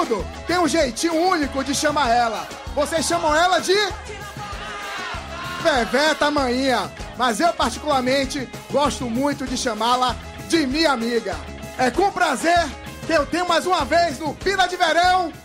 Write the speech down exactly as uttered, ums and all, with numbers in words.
mundo tem um jeitinho único de chamar ela. Vocês chamam ela de... Veveta Maninha. Mas eu, particularmente, gosto muito de chamá-la de minha amiga. É com prazer que eu tenho mais uma vez no Pira de Verão